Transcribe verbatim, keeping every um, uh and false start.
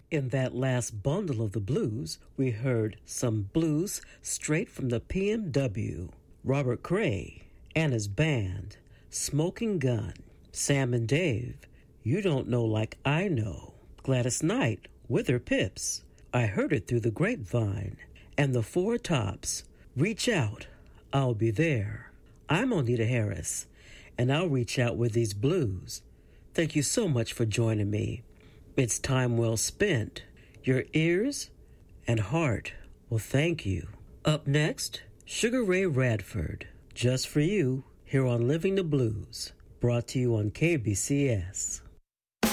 In that last bundle of the blues, we heard some blues straight from the P M W. Robert Cray and his band, Smoking Gun. Sam and Dave, You Don't Know Like I Know. Gladys Knight with her Pips, I Heard It Through the Grapevine. And the Four Tops, Reach Out, I'll Be There. I'm Onita Harris, and I'll reach out with these blues. Thank you so much for joining me. It's time well spent. Your ears and heart will thank you. Up next, Sugar Ray Radford, Just For You, here on Living the Blues, brought to you on K B C S.